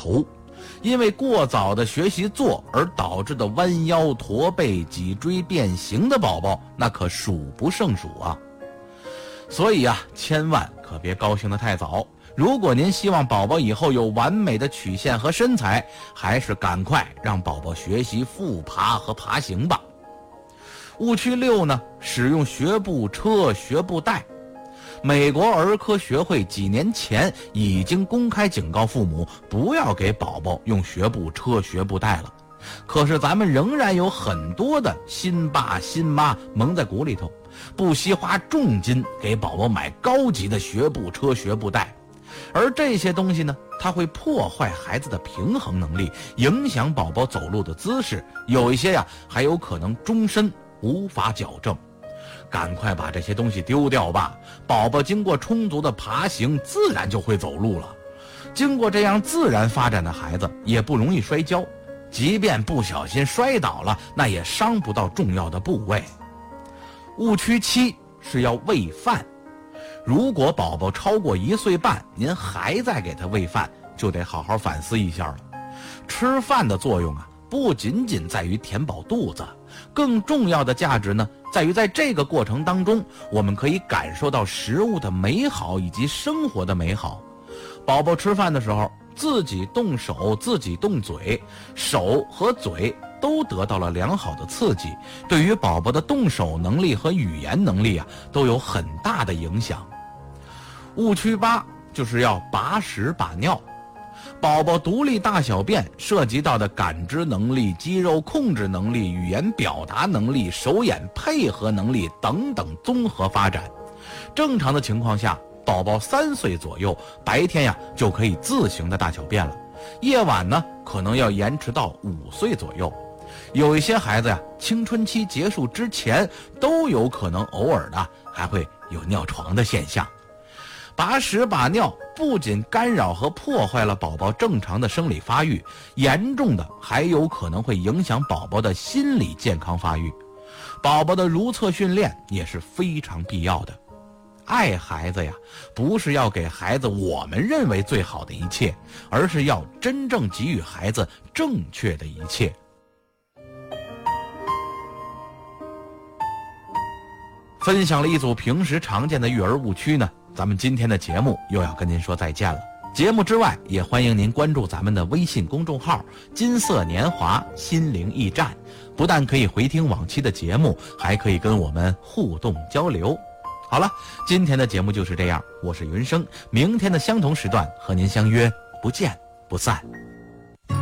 头。因为过早的学习坐而导致的弯腰驼背、脊椎变形的宝宝，那可数不胜数啊。所以啊，千万可别高兴得太早。如果您希望宝宝以后有完美的曲线和身材，还是赶快让宝宝学习复爬和爬行吧。误区6呢，使用学步车、学步带。美国儿科学会几年前已经公开警告父母不要给宝宝用学步车、学步带了。可是咱们仍然有很多的新爸新妈蒙在鼓里头，不惜花重金给宝宝买高级的学步车、学步带。而这些东西呢，它会破坏孩子的平衡能力，影响宝宝走路的姿势，有一些还有可能终身无法矫正。赶快把这些东西丢掉吧，宝宝经过充足的爬行，自然就会走路了。经过这样自然发展的孩子也不容易摔跤，即便不小心摔倒了，那也伤不到重要的部位。误区7是要喂饭。如果宝宝超过1岁半，您还在给他喂饭，就得好好反思一下了。吃饭的作用不仅仅在于填饱肚子，更重要的价值呢，在于在这个过程当中，我们可以感受到食物的美好以及生活的美好。宝宝吃饭的时候，自己动手，自己动嘴，手和嘴都得到了良好的刺激，对于宝宝的动手能力和语言能力都有很大的影响。误区8就是要把屎把尿。宝宝独立大小便涉及到的感知能力、肌肉控制能力、语言表达能力、手眼配合能力等等综合发展。正常的情况下，宝宝3岁左右，白天就可以自行的大小便了，夜晚呢可能要延迟到5岁左右。有一些孩子青春期结束之前都有可能偶尔的还会有尿床的现象。把屎把尿不仅干扰和破坏了宝宝正常的生理发育，严重的还有可能会影响宝宝的心理健康发育。宝宝的如厕训练也是非常必要的。爱孩子不是要给孩子我们认为最好的一切，而是要真正给予孩子正确的一切。分享了一组平时常见的育儿误区呢，咱们今天的节目又要跟您说再见了。节目之外，也欢迎您关注咱们的微信公众号金色年华心灵驿站，不但可以回听往期的节目，还可以跟我们互动交流。好了，今天的节目就是这样，我是云生，明天的相同时段和您相约不见不散。